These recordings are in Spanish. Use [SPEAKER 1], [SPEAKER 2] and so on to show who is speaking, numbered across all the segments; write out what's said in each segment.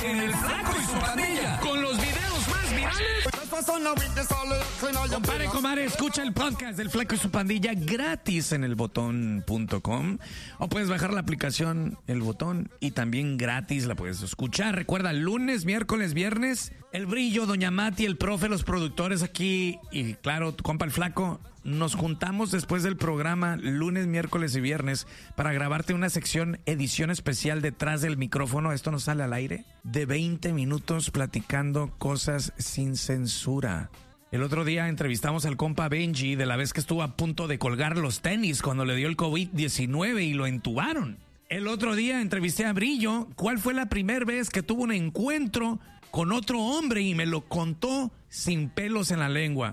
[SPEAKER 1] en El Flaco y su Pandilla, con los videos más virales. Compare, comadre, escucha el podcast del Flaco y su Pandilla gratis en elbotón.com, o puedes bajar la aplicación El Botón y también gratis la puedes escuchar. Recuerda, lunes, miércoles, viernes, El Brillo, Doña Mati, el profe, los productores aquí y claro, tu compa el Flaco. Nos juntamos después del programa lunes, miércoles y viernes para grabarte una sección edición especial detrás del micrófono. Esto no sale al aire. De 20 minutos platicando cosas sin censura. El otro día entrevistamos al compa Benji de la vez que estuvo a punto de colgar los tenis cuando le dio el COVID-19 y lo entubaron. El otro día entrevisté a Brillo. ¿Cuál fue la primera vez que tuvo un encuentro con otro hombre? Y me lo contó sin pelos en la lengua.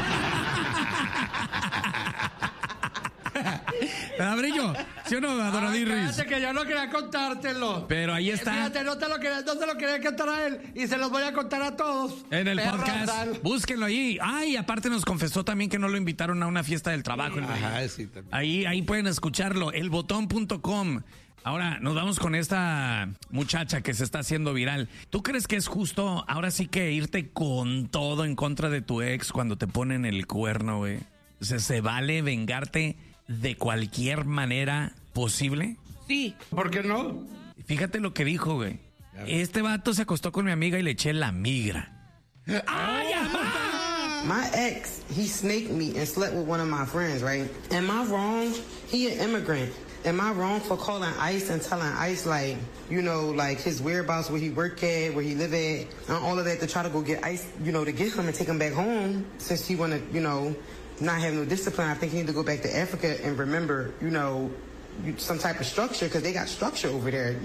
[SPEAKER 1] ¿Verdad, Brillo? ¿Sí o no, Don Adirris?
[SPEAKER 2] Que yo no quería contártelo.
[SPEAKER 1] Pero ahí está.
[SPEAKER 2] Fíjate, no se lo quería contar a él y se los voy a contar a todos.
[SPEAKER 1] En el podcast. Búsquenlo ahí. Ay, aparte nos confesó también que no lo invitaron a una fiesta del trabajo.
[SPEAKER 3] Sí, también.
[SPEAKER 1] Ahí pueden escucharlo. Elbotón.com. Ahora nos vamos con esta muchacha que se está haciendo viral. ¿Tú crees que es justo ahora sí que irte con todo en contra de tu ex cuando te ponen el cuerno, güey? O sea, ¿se vale vengarte de cualquier manera posible?
[SPEAKER 2] Sí. ¿Por qué no?
[SPEAKER 1] Fíjate lo que dijo, güey. Este vato se acostó con mi amiga y le eché la migra. ¡Ay, amá!
[SPEAKER 4] My ex, he snaked me and slept with one of my friends, right? Am I wrong? He an immigrant. Am I wrong for calling ICE and telling ICE, like, you know, like his whereabouts, where he work at, where he live at, and all of that to try to go get ICE, you know, to get him and take him back home since he want to, you know, not have no discipline? I think he need to go back to Africa and remember, you know, some type of structure, because they got structure over there.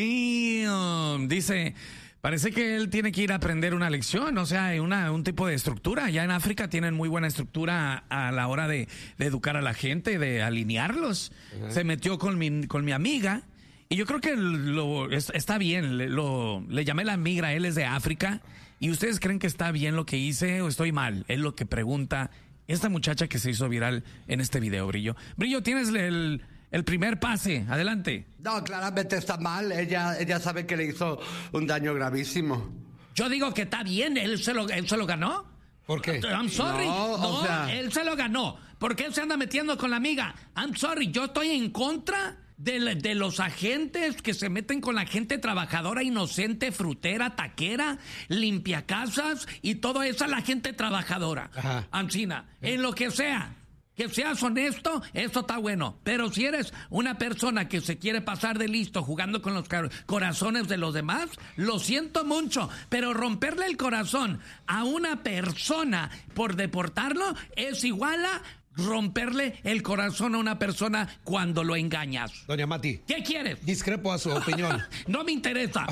[SPEAKER 1] Damn, dice, parece que él tiene que ir a aprender una lección, o sea, un tipo de estructura. Ya en África tienen muy buena estructura a la hora de educar a la gente, de alinearlos. Uh-huh. Se metió con mi amiga y yo creo que está bien. Le llamé la migra, él es de África. ¿Y ustedes creen que está bien lo que hice o estoy mal? Es lo que pregunta esta muchacha que se hizo viral en este video, Brillo. Brillo, tienes el primer pase. Adelante.
[SPEAKER 2] No, claramente está mal. Ella sabe que le hizo un daño gravísimo.
[SPEAKER 1] Yo digo que está bien. Él se lo ganó.
[SPEAKER 3] ¿Por qué?
[SPEAKER 1] I'm sorry.
[SPEAKER 2] No, o sea,
[SPEAKER 1] él se lo ganó. ¿Por qué él se anda metiendo con la amiga? I'm sorry. Yo estoy en contra de los agentes que se meten con la gente trabajadora, inocente, frutera, taquera, limpiacasas y todo eso, la gente trabajadora.
[SPEAKER 3] Ajá.
[SPEAKER 1] Ancina, en lo que sea. Que seas honesto, eso está bueno. Pero si eres una persona que se quiere pasar de listo jugando con los corazones de los demás, lo siento mucho. Pero romperle el corazón a una persona por deportarlo es igual a romperle el corazón a una persona cuando lo engañas.
[SPEAKER 3] Doña Mati.
[SPEAKER 1] ¿Qué quieres?
[SPEAKER 3] Discrepo a su opinión.
[SPEAKER 1] No me interesa.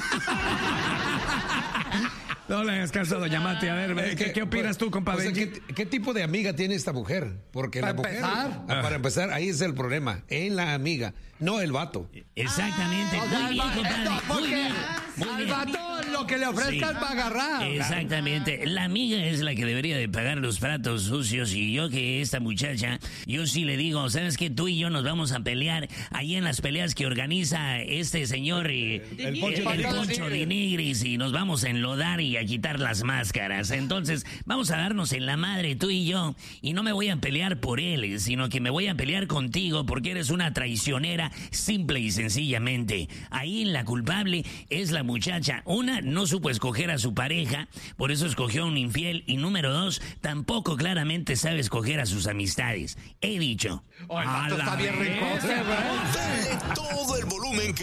[SPEAKER 1] No le hagas caso, Doña Mati. A ver, ¿qué opinas tú, compadre?
[SPEAKER 3] O sea, ¿qué tipo de amiga tiene esta mujer? Porque la mujer, para empezar, ahí es el problema. En la amiga, no el vato.
[SPEAKER 5] Exactamente. Muy bien, compadre. Muy bien.
[SPEAKER 2] Al vato lo que le ofrezcan va a agarrar.
[SPEAKER 5] Exactamente. La amiga es la que debería de pagar los platos sucios y yo que esta muchacha, yo sí le digo, ¿sabes qué? Tú y yo nos vamos a pelear ahí en las peleas que organiza este señor el Poncho de Nigris y nos vamos a enlodar y a quitar las máscaras. Entonces, vamos a darnos en la madre tú y yo y no me voy a pelear por él, sino que me voy a pelear contigo porque eres una traicionera simple y sencillamente. Ahí la culpable es la muchacha. Una, no supo escoger a su pareja, por eso escogió a un infiel. Y número 2, tampoco claramente sabe escoger a sus amistades. He dicho.
[SPEAKER 2] Oh, el vato está bien rico.
[SPEAKER 6] Dale todo el volumen que